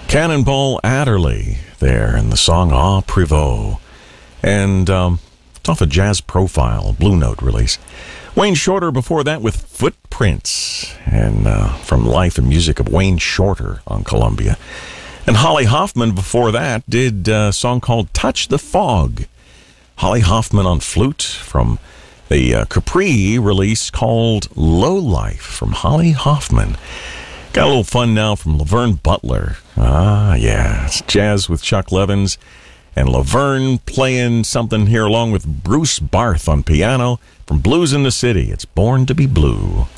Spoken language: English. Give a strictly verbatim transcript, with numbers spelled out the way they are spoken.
Cannonball Adderley there in the song Ah Prévost. And um, it's off a Jazz Profile Blue Note release. Wayne Shorter before that with Footprints, and uh, from Life and Music of Wayne Shorter on Columbia. And Holly Hoffman before that did a song called Touch the Fog. Holly Hoffman on flute from the uh, Capri release called Low Life from Holly Hoffman. Got a little fun now from Laverne Butler. Ah, yeah, it's jazz with Chuck Levins. And Laverne playing something here along with Bruce Barth on piano from Blues in the City. It's Born to be Blue.